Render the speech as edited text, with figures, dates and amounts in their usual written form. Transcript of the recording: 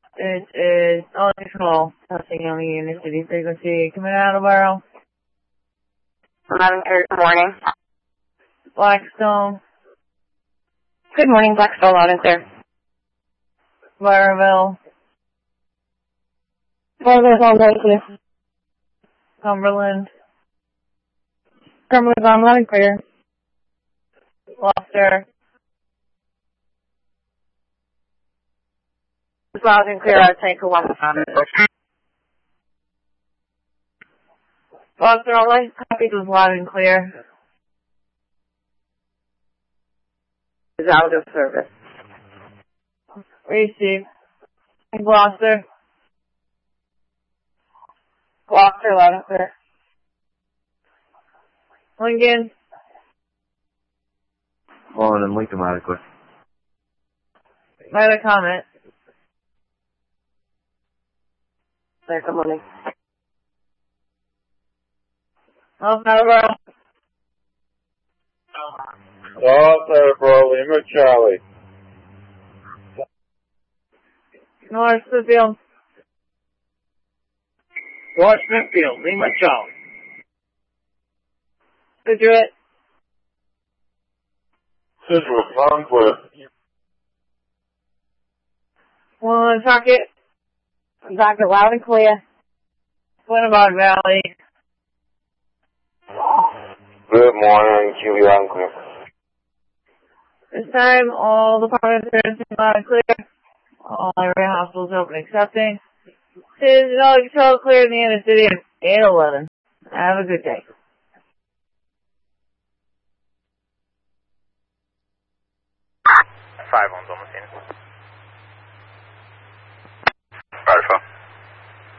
It is on control. Testing on the inner city frequency. Coming out of Barrow. 11:30 in the morning. Blackstone. Good morning, Blackstone, loud and clear. Barrowville. Barrowville's all loud and clear. Cumberland. Cumberland's on loud and clear. Gloucester. It's loud and clear. I'll take a one. Gloucester, all I copied was loud and clear. Is out of service. Receive. Gloucester. Gloucester, loud and clear. Lincoln. Fallen and Lincoln adequate. Write a comment. There, good morning. Oh, Barbara. There, bro. Lima Charlie. North Smithfield. North Smithfield, Lima Charlie. Situate. Situate, loud and clear. Woonsocket. Woonsocket, loud and clear. Winnebog Valley. Good morning, QB loud and clear. This time, all departments are loud and clear. All area hospitals open accepting. Citizens all control clear in the inner city at 8:11. Have a good day.